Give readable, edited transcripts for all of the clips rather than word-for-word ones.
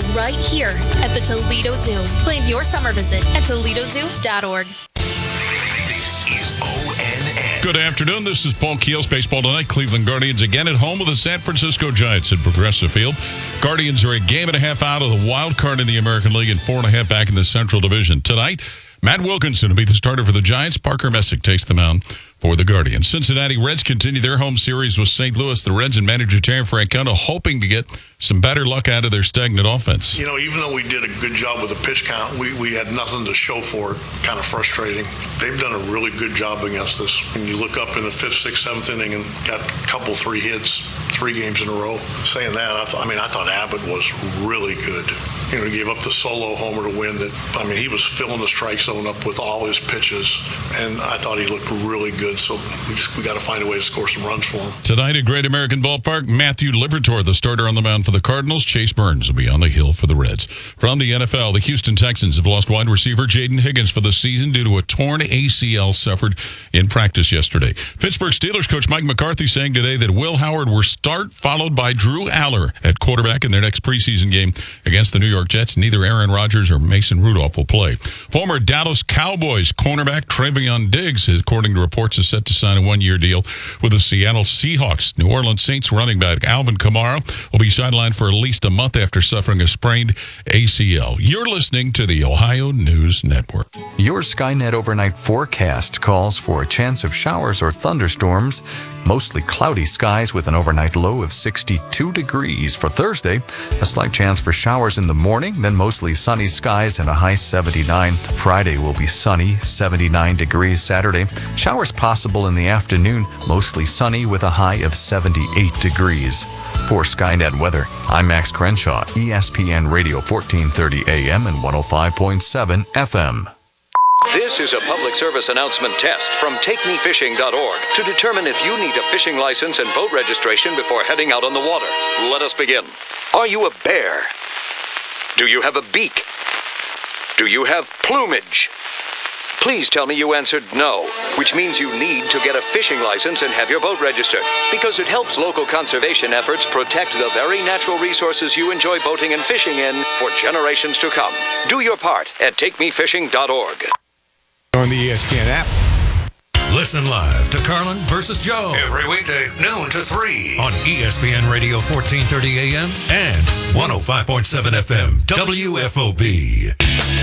all right here at the Toledo Zoo. Plan your summer visit at ToledoZoo.org. This is ONN. Good afternoon. This is Paul Keels. Baseball tonight. Cleveland Guardians again at home with the San Francisco Giants at Progressive Field. Guardians are a game and a half out of the wild card in the American League and 4.5 back in the Central Division. Tonight, Matt Wilkinson will be the starter for the Giants. Parker Messick takes the mound for the Guardians. Cincinnati Reds continue their home series with St. Louis. The Reds and manager Terry Francona hoping to get some better luck out of their stagnant offense. You know, even though we did a good job with the pitch count, we had nothing to show for it. Kind of frustrating. They've done a really good job against us. When you look up in the 5th, 6th, 7th inning and got a couple, 3 hits, 3 games in a row. Saying that, I thought Abbott was really good. You know, he gave up the solo homer to win. He was filling the strike zone up with all his pitches, and I thought he looked really good. So we got to find a way to score some runs for him. Tonight at Great American Ballpark, Matthew Liberatore, the starter on the mound for the Cardinals. Chase Burns will be on the hill for the Reds. From the NFL, the Houston Texans have lost wide receiver Jaden Higgins for the season due to a torn ACL suffered in practice yesterday. Pittsburgh Steelers coach Mike McCarthy saying today that Will Howard will start, followed by Drew Aller at quarterback in their next preseason game against the New York Jets. Neither Aaron Rodgers or Mason Rudolph will play. Former Dallas Cowboys cornerback Trayvon Diggs, according to reports, is set to sign a 1-year deal with the Seattle Seahawks. New Orleans Saints running back Alvin Kamara will be sidelined for at least a month after suffering a sprained ACL. You're listening to the Ohio News Network. Your Skynet overnight forecast calls for a chance of showers or thunderstorms. Mostly cloudy skies with an overnight low of 62 degrees. For Thursday, a slight chance for showers in the morning, then mostly sunny skies and a high 79. Friday will be sunny, 79 degrees. Saturday, showers possible in the afternoon, mostly sunny with a high of 78 degrees. For Skynet Weather, I'm Max Crenshaw, ESPN Radio 1430 AM and 105.7 FM. This is a public service announcement test from TakeMeFishing.org to determine if you need a fishing license and boat registration before heading out on the water. Let us begin. Are you a bear? Do you have a beak? Do you have plumage? Please tell me you answered no, which means you need to get a fishing license and have your boat registered, because it helps local conservation efforts protect the very natural resources you enjoy boating and fishing in for generations to come. Do your part at TakeMeFishing.org. On the ESPN app. Listen live to Carlin versus Joe every weekday, noon to 3 on ESPN Radio 1430 AM and 105.7 FM WFOB.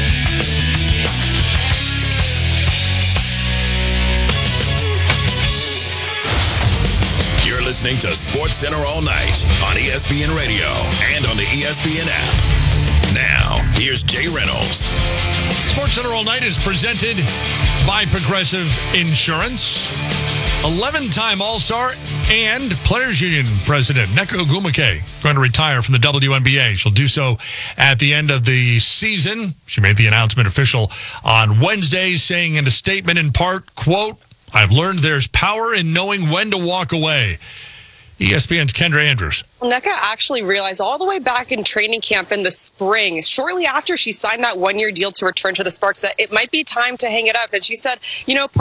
You're listening to Sports Center all night on ESPN Radio and on the ESPN app. Now, here's Jay Reynolds. Sports Center All Night is presented by Progressive Insurance. 11-time All-Star and Players Union President Nneka Ogwumike going to retire from the WNBA. She'll do so at the end of the season. She made the announcement official on Wednesday, saying in a statement in part, quote, "I've learned there's power in knowing when to walk away." ESPN's Kendra Andrews. Nneka actually realized all the way back in training camp in the spring, shortly after she signed that 1-year deal to return to the Sparks, that it might be time to hang it up. And she said,